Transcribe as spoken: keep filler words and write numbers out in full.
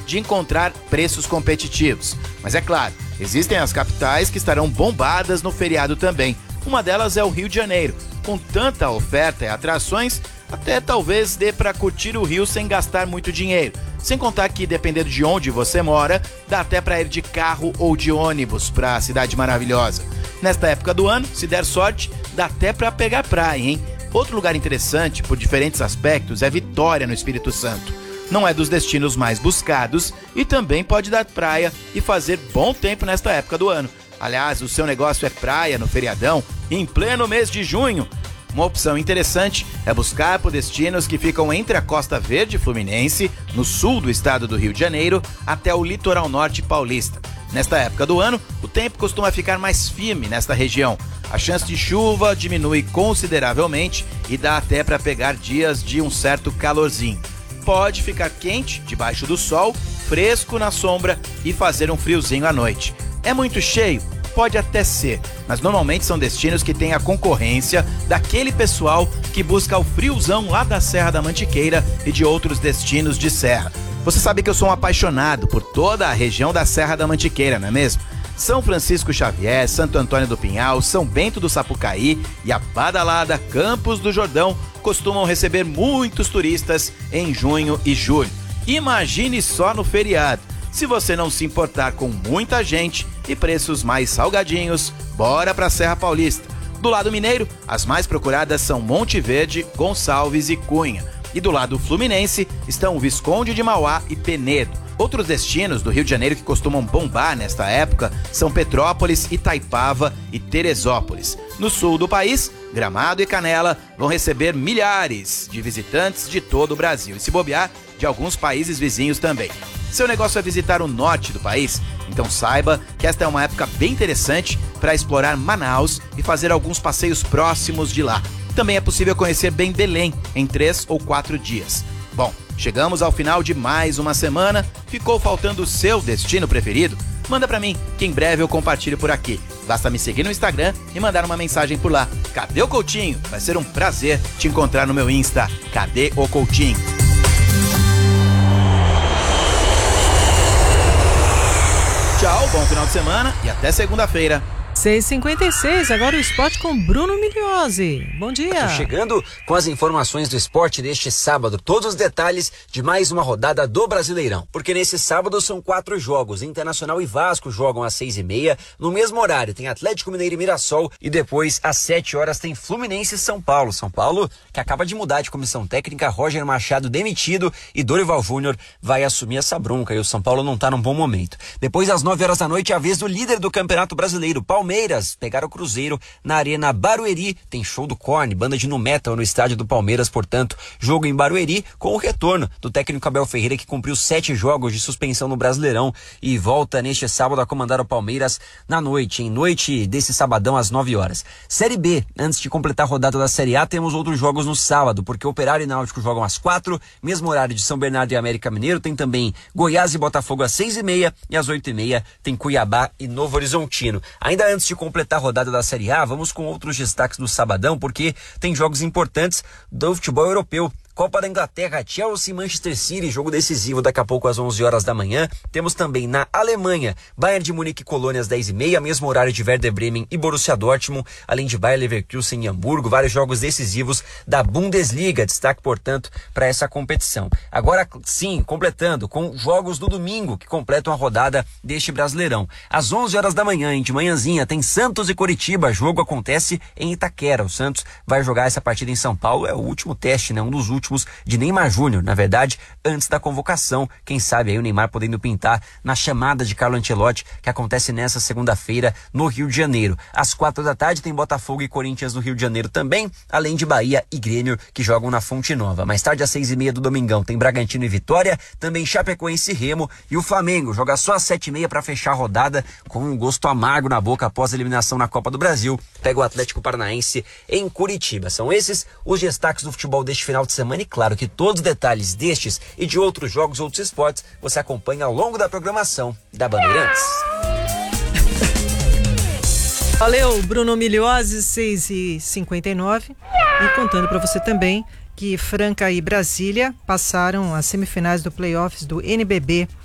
de encontrar preços competitivos. Mas é claro, existem as capitais que estarão bombadas no feriado também. Uma delas é o Rio de Janeiro. Com tanta oferta e atrações, até talvez dê para curtir o Rio sem gastar muito dinheiro. Sem contar que, dependendo de onde você mora, dá até para ir de carro ou de ônibus para a cidade maravilhosa. Nesta época do ano, se der sorte, dá até para pegar praia, hein? Outro lugar interessante, por diferentes aspectos, é Vitória, no Espírito Santo. Não é dos destinos mais buscados e também pode dar praia e fazer bom tempo nesta época do ano. Aliás, o seu negócio é praia no feriadão, em pleno mês de junho. Uma opção interessante é buscar por destinos que ficam entre a Costa Verde Fluminense, no sul do estado do Rio de Janeiro, até o litoral norte paulista. Nesta época do ano, o tempo costuma ficar mais firme nesta região. A chance de chuva diminui consideravelmente e dá até para pegar dias de um certo calorzinho. Pode ficar quente debaixo do sol, fresco na sombra e fazer um friozinho à noite. É muito cheio? Pode até ser, mas normalmente são destinos que têm a concorrência daquele pessoal que busca o friozão lá da Serra da Mantiqueira e de outros destinos de serra. Você sabe que eu sou um apaixonado por toda a região da Serra da Mantiqueira, não é mesmo? São Francisco Xavier, Santo Antônio do Pinhal, São Bento do Sapucaí e a badalada Campos do Jordão costumam receber muitos turistas em junho e julho. Imagine só no feriado. Se você não se importar com muita gente e preços mais salgadinhos, bora pra Serra Paulista. Do lado mineiro, as mais procuradas são Monte Verde, Gonçalves e Cunha. E do lado fluminense estão Visconde de Mauá e Penedo. Outros destinos do Rio de Janeiro que costumam bombar nesta época são Petrópolis, Itaipava e Teresópolis. No sul do país, Gramado e Canela vão receber milhares de visitantes de todo o Brasil e, se bobear, de alguns países vizinhos também. Seu negócio é visitar o norte do país? Então saiba que esta é uma época bem interessante para explorar Manaus e fazer alguns passeios próximos de lá. Também é possível conhecer bem Belém em três ou quatro dias. Bom, chegamos ao final de mais uma semana. Ficou faltando o seu destino preferido? Manda pra mim, que em breve eu compartilho por aqui. Basta me seguir no Instagram e mandar uma mensagem por lá. Cadê o Coutinho? Vai ser um prazer te encontrar no meu Insta. Cadê o Coutinho? Tchau, bom final de semana e até segunda-feira. seis e cinquenta e seis, agora o esporte com Bruno Migliozzi. Bom dia. Tô chegando com as informações do esporte deste sábado, todos os detalhes de mais uma rodada do Brasileirão. Porque nesse sábado são quatro jogos, Internacional e Vasco jogam às seis e meia, no mesmo horário tem Atlético Mineiro e Mirassol e depois às sete horas tem Fluminense e São Paulo. São Paulo que acaba de mudar de comissão técnica, Roger Machado demitido e Dorival Júnior vai assumir essa bronca e o São Paulo não tá num bom momento. Depois às nove horas da noite é a vez do líder do Campeonato Brasileiro, Palmeiras. Palmeiras pegaram o Cruzeiro na Arena Barueri, tem show do Korn, banda de nu metal no estádio do Palmeiras, portanto, jogo em Barueri com o retorno do técnico Abel Ferreira, que cumpriu sete jogos de suspensão no Brasileirão e volta neste sábado a comandar o Palmeiras na noite, em noite desse sabadão às nove horas. Série B, antes de completar a rodada da Série A, temos outros jogos no sábado, porque Operário e Náutico jogam às quatro, mesmo horário de São Bernardo e América Mineiro, tem também Goiás e Botafogo às seis e meia e às oito e meia tem Cuiabá e Novo Horizontino. Ainda antes de completar a rodada da Série A, vamos com outros destaques do sabadão, porque tem jogos importantes do futebol europeu. Copa da Inglaterra, Chelsea e Manchester City, jogo decisivo daqui a pouco às onze horas da manhã. Temos também na Alemanha, Bayern de Munique e Colônia às dez e meia, mesmo horário de Werder Bremen e Borussia Dortmund, além de Bayer Leverkusen e Hamburgo, vários jogos decisivos da Bundesliga, destaque, portanto, para essa competição. Agora sim, completando com jogos do domingo, que completam a rodada deste Brasileirão. Às onze horas da manhã, hein, de manhãzinha, tem Santos e Coritiba, jogo acontece em Itaquera. O Santos vai jogar essa partida em São Paulo, é o último teste, né, um dos últimos de Neymar Júnior, na verdade, antes da convocação. Quem sabe aí o Neymar podendo pintar na chamada de Carlo Ancelotti, que acontece nessa segunda-feira no Rio de Janeiro. Às quatro da tarde tem Botafogo e Corinthians no Rio de Janeiro também, além de Bahia e Grêmio, que jogam na Fonte Nova. Mais tarde, às seis e meia do domingão, tem Bragantino e Vitória, também Chapecoense e Remo, e o Flamengo joga só às sete e meia para fechar a rodada com um gosto amargo na boca após a eliminação na Copa do Brasil. Pega o Atlético Paranaense em Curitiba. São esses os destaques do futebol deste final de semana. E claro que todos os detalhes destes e de outros jogos, outros esportes, você acompanha ao longo da programação da Bandeirantes. Valeu, Bruno Migliozzi, seis e cinquenta e nove. E contando para você também que Franca e Brasília passaram as semifinais do playoffs do N B B